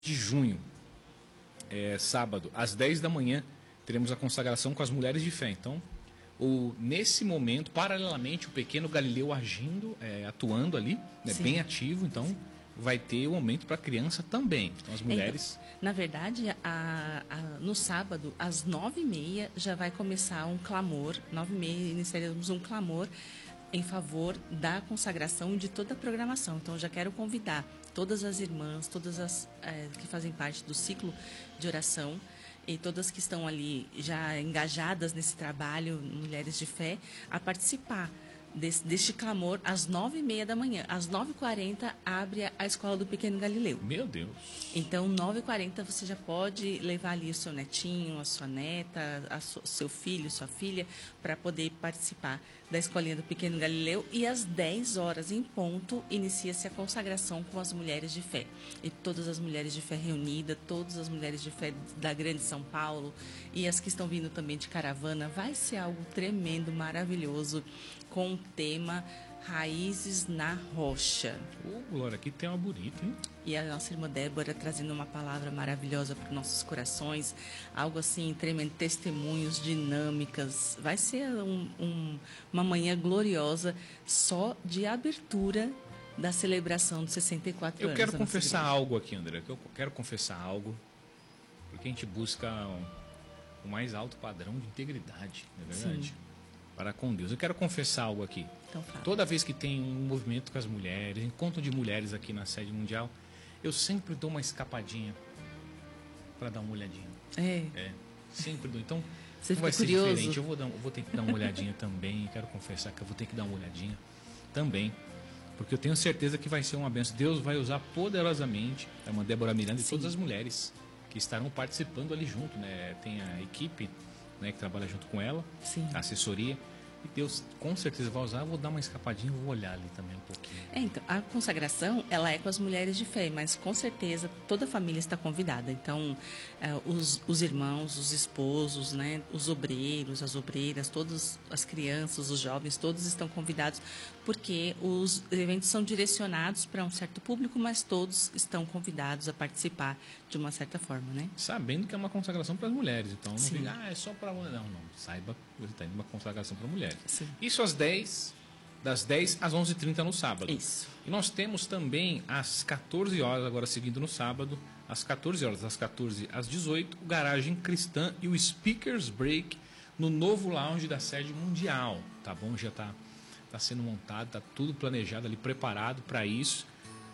de junho, sábado, às 10 da manhã, teremos a consagração com as mulheres de fé. Então, nesse momento, paralelamente, o pequeno Galileu agindo, atuando ali, né, bem ativo. Então, vai ter um momento para a criança também. Então, as mulheres... Então, na verdade, no sábado, às 9h30, já vai começar um clamor. 9h30, iniciaremos um clamor em favor da consagração de toda a programação. Então, eu já quero convidar todas as irmãs, todas as que fazem parte do ciclo de oração e todas que estão ali já engajadas nesse trabalho, Mulheres de Fé, a participar deste clamor às 9h30 da manhã. Às 9h40 abre a Escola do Pequeno Galileu. Meu Deus! Então, 9h40 você já pode levar ali o seu netinho, a sua neta, seu filho, sua filha, para poder participar da Escolinha do Pequeno Galileu. E às 10 horas em ponto, inicia-se a consagração com as Mulheres de Fé. E todas as Mulheres de Fé reunidas, todas as Mulheres de Fé da Grande São Paulo e as que estão vindo também de caravana. Vai ser algo tremendo, maravilhoso, com o tema Raízes na Rocha. Glória, aqui tem uma bonita, hein? E a nossa irmã Débora trazendo uma palavra maravilhosa para os nossos corações, algo assim tremendo, testemunhos, dinâmicas. Vai ser uma manhã gloriosa só de abertura da celebração dos 64 anos. Eu quero confessar algo aqui, André. Eu quero confessar algo, porque a gente busca o mais alto padrão de integridade, não é verdade? Sim. Para com Deus. Eu quero confessar algo aqui. Então, fala. Toda vez que tem um movimento com as mulheres, encontro de mulheres aqui na sede mundial, eu sempre dou uma escapadinha para dar uma olhadinha. Sempre dou. Então, você não vai ser curioso? diferente. Eu vou ter que dar uma olhadinha também. Quero confessar que eu vou ter que dar uma olhadinha também, porque eu tenho certeza que vai ser uma bênção. Deus vai usar poderosamente a irmã Débora Miranda e todas as mulheres que estarão participando ali junto, né? Tem a equipe, né, que trabalha junto com ela, Sim. a assessoria, e Deus com certeza vai usar. Eu vou dar uma escapadinha, vou olhar ali também um pouquinho. Então, a consagração, ela é com as mulheres de fé, mas com certeza toda a família está convidada. Então, os irmãos, os esposos, né, os obreiros, as obreiras, todas as crianças, os jovens, todos estão convidados, porque os eventos são direcionados para um certo público, mas todos estão convidados a participar de uma certa forma, né? Sabendo que é uma consagração para as mulheres, então não Sim. fica, é só para mulher. Não, saiba que você está indo uma consagração para mulheres. Sim. Isso das 10 às 11h30 no sábado. Isso. E nós temos também às 14 horas, agora seguindo no sábado, às 14 horas, das 14 às 18, o Garagem Cristã e o Speakers Break no novo lounge da sede mundial, tá bom? Já tá sendo montado, tá tudo planejado ali, preparado para isso.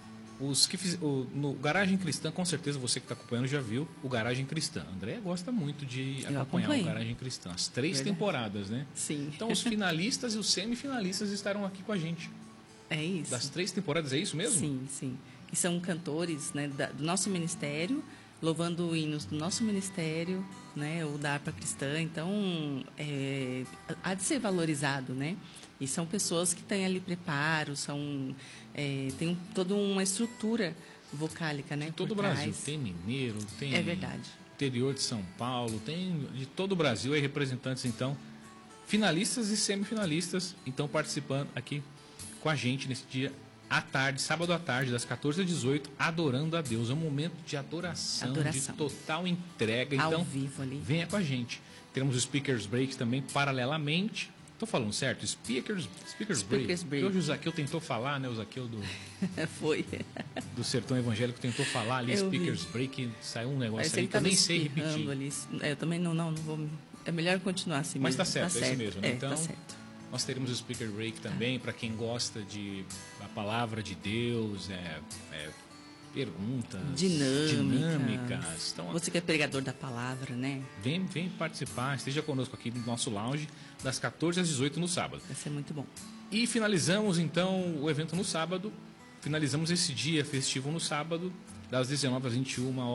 No Garagem Cristã, com certeza você que está acompanhando já viu o Garagem Cristã. André gosta muito de acompanhar o Garagem Cristã. As 3 temporadas, né? Sim. Então os finalistas e os semifinalistas estarão aqui com a gente. É isso. Das 3 temporadas, é isso mesmo? Sim, sim. E são cantores, né, do nosso ministério, louvando hinos do nosso ministério, né, o da Harpa Cristã. Então, há de ser valorizado, né? E são pessoas que têm ali preparo, tem toda uma estrutura vocálica, né? De todo o Brasil. Tem mineiro, tem interior de São Paulo, tem de todo o Brasil aí representantes, então, finalistas e semifinalistas, então participando aqui com a gente nesse dia à tarde, sábado à tarde, das 14 às 18, adorando a Deus. É um momento de adoração. De total entrega. Então, ao vivo ali. Venha com a gente. Teremos o Speakers Break também paralelamente. Estou falando certo? Speakers Break. Hoje o Zaqueu tentou falar, né? O Zaqueu Foi. do Sertão Evangélico tentou falar ali, Speakers Break, saiu um negócio aí que eu nem sei repetir. Ali. Eu também não vou. É melhor continuar assim Mas mesmo. Mas tá certo, é isso mesmo. Né? Então, tá certo. Nós teremos o Speaker Break também, para quem gosta da palavra de Deus, perguntas dinâmicas. Então, você que é pregador da palavra, né? Vem participar, esteja conosco aqui no nosso lounge, das 14 às 18 no sábado. Vai ser muito bom. E finalizamos então o evento no sábado, finalizamos esse dia festivo no sábado, das 19 às 21 horas.